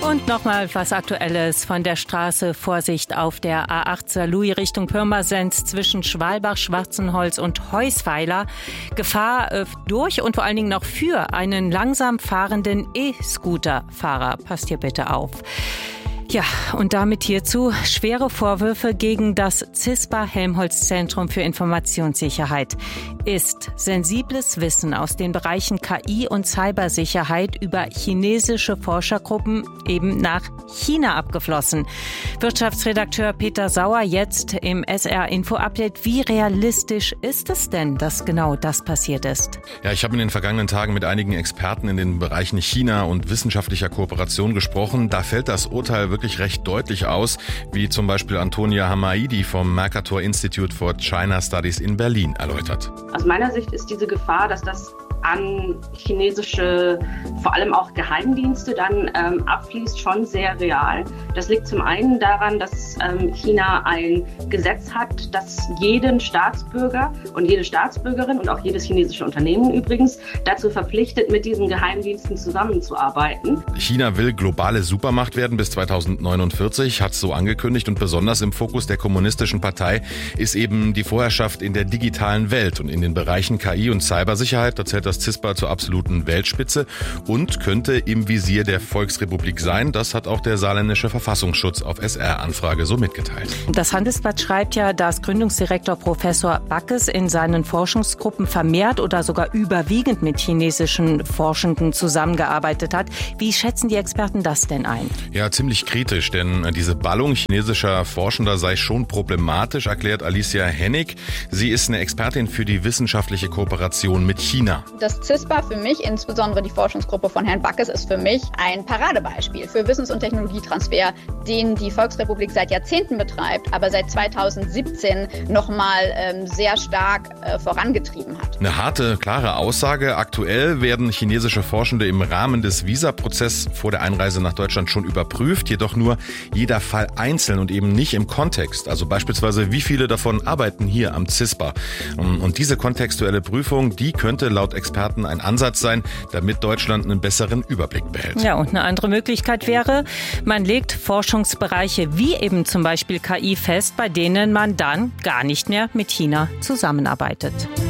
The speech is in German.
Und nochmal was Aktuelles von der Straße. Vorsicht auf der A8 Saarlouis Richtung Pirmasens zwischen Schwalbach, Schwarzenholz und Heusweiler. Gefahr durch und vor allen Dingen noch für einen langsam fahrenden E-Scooter-Fahrer. Passt hier bitte auf. Ja, und damit hierzu schwere Vorwürfe gegen das CISPA Helmholtz-Zentrum für Informationssicherheit. Ist sensibles Wissen aus den Bereichen KI und Cybersicherheit über chinesische Forschergruppen eben nach China abgeflossen? Wirtschaftsredakteur Peter Sauer jetzt im SR-Info-Update. Wie realistisch ist es denn, dass genau das passiert ist? Ja, ich habe in den vergangenen Tagen mit einigen Experten in den Bereichen China und wissenschaftlicher Kooperation gesprochen. Da fällt das Urteil wirklich recht deutlich aus, wie zum Beispiel Antonia Hamaidi vom Mercator Institute for China Studies in Berlin erläutert. Aus meiner Sicht ist diese Gefahr, dass das an chinesische, vor allem auch Geheimdienste dann abfließt, schon sehr real. Das liegt zum einen daran, dass China ein Gesetz hat, das jeden Staatsbürger und jede Staatsbürgerin und auch jedes chinesische Unternehmen übrigens dazu verpflichtet, mit diesen Geheimdiensten zusammenzuarbeiten. China will globale Supermacht werden bis 2049, hat es so angekündigt, und besonders im Fokus der Kommunistischen Partei ist eben die Vorherrschaft in der digitalen Welt und in den Bereichen KI und Cybersicherheit. Da zählt das CISPA zur absoluten Weltspitze und könnte im Visier der Volksrepublik sein. Das hat auch der saarländische Verfassungsschutz auf SR-Anfrage so mitgeteilt. Das Handelsblatt schreibt ja, dass Gründungsdirektor Professor Backes in seinen Forschungsgruppen vermehrt oder sogar überwiegend mit chinesischen Forschenden zusammengearbeitet hat. Wie schätzen die Experten das denn ein? Ja, ziemlich kritisch, denn diese Ballung chinesischer Forschender sei schon problematisch, erklärt Alicia Hennig. Sie ist eine Expertin für die wissenschaftliche Kooperation mit China. Das CISPA für mich, insbesondere die Forschungsgruppe von Herrn Backes, ist für mich ein Paradebeispiel für Wissens- und Technologietransfer, den die Volksrepublik seit Jahrzehnten betreibt, aber seit 2017 nochmal sehr stark vorangetrieben hat. Eine harte, klare Aussage. Aktuell werden chinesische Forschende im Rahmen des Visaprozesses vor der Einreise nach Deutschland schon überprüft, jedoch nur jeder Fall einzeln und eben nicht im Kontext. Also beispielsweise, wie viele davon arbeiten hier am CISPA? Und diese kontextuelle Prüfung, die könnte laut Experten ein Ansatz sein, damit Deutschland einen besseren Überblick behält. Ja, und eine andere Möglichkeit wäre, man legt Forschungsbereiche wie eben zum Beispiel KI fest, bei denen man dann gar nicht mehr mit China zusammenarbeitet.